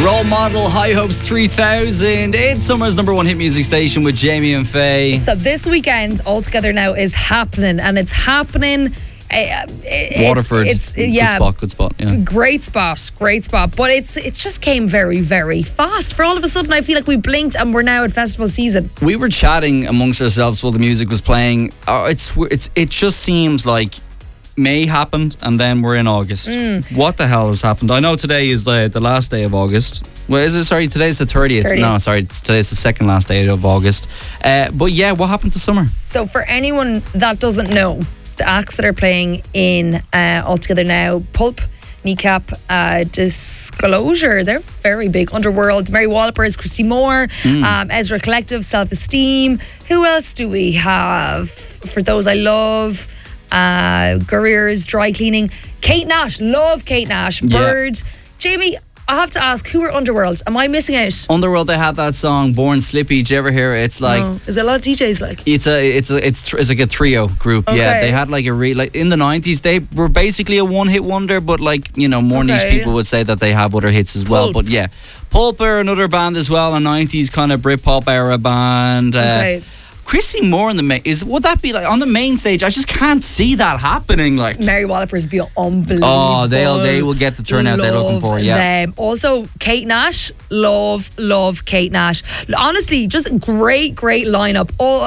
Role Model, High Hopes 3000. It's summer's number one hit music station with Jamie and Faye. So this weekend, All Together Now is happening, and it's happening. Waterford. Good spot. Yeah. Great spot. But it just came very, very fast. For all of a sudden, I feel like we blinked and we're now at festival season. We were chatting amongst ourselves while the music was playing. It just seems like May happened and then we're in August. What the hell has happened? I know today is the last day of August. Well, is it? Sorry, today's the 30th. No, sorry, today's the second last day of August. But yeah, what happened to summer? So for anyone that doesn't know, the acts that are playing in All Together Now, Pulp, Kneecap, Disclosure, they're very big. Underworld, Mary Wallopers, Christy Moore, Ezra Collective, Self Esteem. Who else do we have? For Those I Love, Gurriers, Dry Cleaning, Kate Nash, love Kate Nash, Bird. Yeah. Jamie, I have to ask, who are Underworld? Am I missing out? Underworld, they have that song Born Slippy. Did you ever hear it? It's like is there a lot of DJs like? It's like a trio group. Okay. Yeah, they had like in the 90s they were basically a one-hit wonder, but like, you know, more niche people would say that they have other hits as well. But yeah, Pulp are another band as well, a 90s kind of Britpop era band. Christy Moore would that be like on the main stage? I just can't see that happening. Like Mary Wallopers be unbelievable. Oh, they will get the turnout they're looking for. Yeah. Also, Kate Nash, love Kate Nash. Honestly, just great lineup. All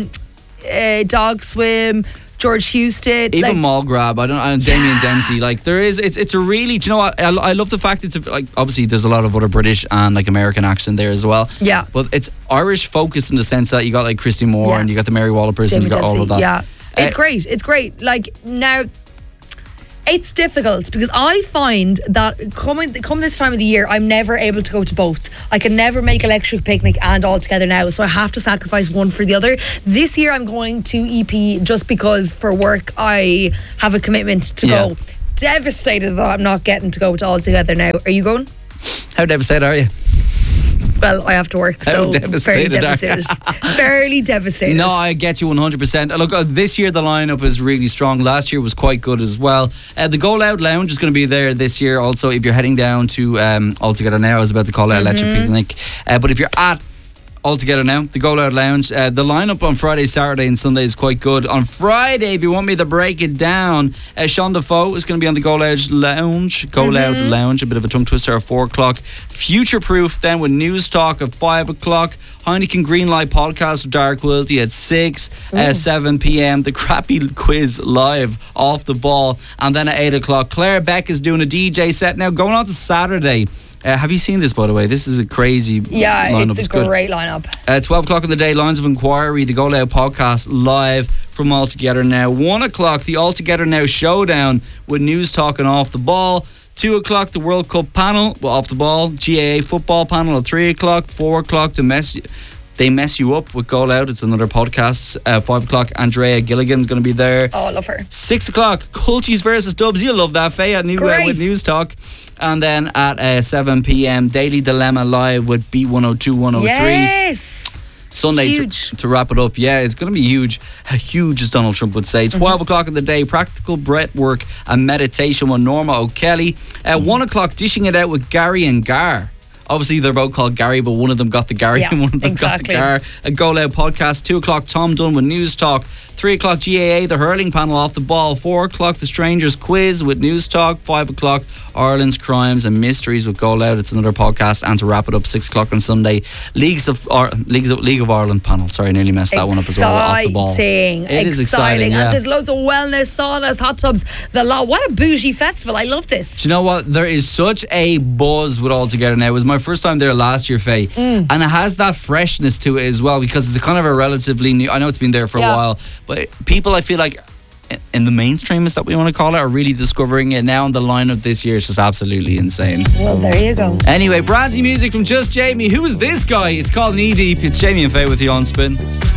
Dog Swim, George Houston, even Mulgrab, Damien Dempsey. Like there is, it's a really. Do you know what? I love the fact it's like obviously there's a lot of other British and like American accent there as well. Yeah, but it's Irish focused in the sense that you got like Christy Moore and you got the Mary Wallopers and you got all of that. Yeah, it's great. It's great. Like now, it's difficult because I find that come this time of the year, I'm never able to go to both. I can never make Electric Picnic and All Together Now, so I have to sacrifice one for the other. This year I'm going to EP just because for work I have a commitment to go. Devastated that I'm not getting to go to All Together Now. Are you going? How devastated are you? Well, I have to work, so fairly devastated. Fairly devastated. No, I get you 100%. Look, this year the lineup is really strong. Last year was quite good as well. The Go Loud Lounge is going to be there this year. Also, if you're heading down to All Together Now, I was about to call it Electric Picnic. But if you're at All Together Now, the Go Loud Lounge, the lineup on Friday, Saturday and Sunday is quite good. On Friday, if you want me to break it down, Sean Defoe is going to be on the Go Loud Lounge, a bit of a tongue twister at 4 o'clock. Future Proof then with News Talk at 5 o'clock. Heineken Greenlight podcast with Dark Wilty at 6, 7 p.m. The Crappy Quiz live off the ball. And then at 8 o'clock, Claire Beck is doing a DJ set. Now, going on to Saturday, have you seen this, by the way? This is a crazy lineup. It's a great lineup. 12 o'clock in the day, Lines of Inquiry, the Go Loud podcast live from All Together Now. 1 o'clock, the All Together Now showdown with News Talk and Off the Ball. 2 o'clock, the World Cup panel Off the Ball. GAA football panel at 3 o'clock. 4 o'clock, They Mess You Up with Go Loud. It's another podcast. 5 o'clock, Andrea Gilligan's going to be there. Oh, I love her. 6 o'clock, Culchies versus Dubs. You'll love that, Faye, with News Talk. And then at 7 p.m, Daily Dilemma live with Beat 102, 103. Yes! Sunday to wrap it up. Yeah, it's going to be huge. Huge, as Donald Trump would say. 12 o'clock in the day, Practical Breath Work and Meditation with Norma O'Kelly. 1 o'clock, Dishing It Out with Gary and Gar. Obviously, they're both called Gary, but one of them got the Gary and one of them got the Gar. A Go Loud podcast. 2 o'clock, Tom Dunn with News Talk. 3 o'clock, GAA, the hurling panel Off the Ball. 4 o'clock, the Strangers Quiz with News Talk. 5 o'clock, Ireland's Crimes and Mysteries with Go Loud. It's another podcast. And to wrap it up, 6 o'clock on Sunday, League of Ireland panel. Sorry, I nearly messed that one up as well. Off the Ball. It is exciting. And there's loads of wellness, saunas, hot tubs. What a bougie festival. I love this. Do you know what? There is such a buzz with All Together Now. It was my first time there last year, Faye. And it has that freshness to it as well because it's a kind of a relatively new... I know it's been there for a while, but people, I feel like, in the mainstream, is that what we want to call it, are really discovering it now. And the lineup this year is just absolutely insane. Well, there you go. Anyway, brand new music from Just Jamie. Who is this guy? It's called Knee Deep. It's Jamie and Faye with you on Spin.